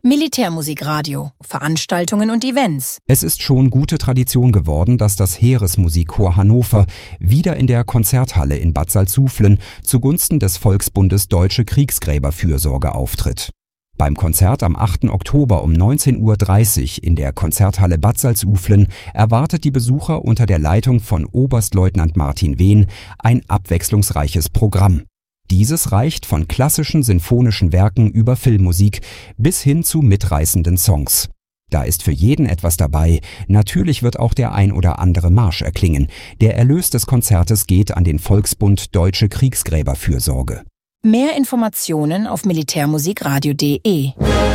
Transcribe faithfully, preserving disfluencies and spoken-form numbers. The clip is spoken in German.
Militärmusikradio, Veranstaltungen und Events. Es ist schon gute Tradition geworden, dass das Heeresmusikchor Hannover wieder in der Konzerthalle in Bad Salzuflen zugunsten des Volksbundes Deutsche Kriegsgräberfürsorge auftritt. Beim Konzert am achten Oktober um neunzehn Uhr dreißig in der Konzerthalle Bad Salzuflen erwartet die Besucher unter der Leitung von Oberstleutnant Martin Wehn ein abwechslungsreiches Programm. Dieses reicht von klassischen sinfonischen Werken über Filmmusik bis hin zu mitreißenden Songs. Da ist für jeden etwas dabei. Natürlich wird auch der ein oder andere Marsch erklingen. Der Erlös des Konzertes geht an den Volksbund Deutsche Kriegsgräberfürsorge. Mehr Informationen auf militärmusikradio punkt de.